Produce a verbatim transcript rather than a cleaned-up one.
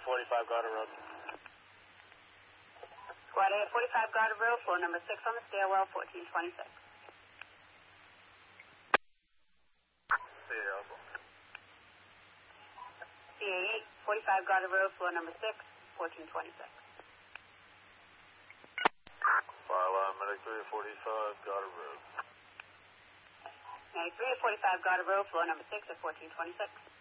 forty-five Garter Road. Squad A at forty-five Garter Road, floor number six on the stairwell, fourteen twenty-six. C A Alpha. C A eight, forty-five Garter Road, floor number six, fourteen twenty-six. Fire line medic three at forty-five Garter Road. Medic three at forty-five Garter Road, floor number six at fourteen twenty-six.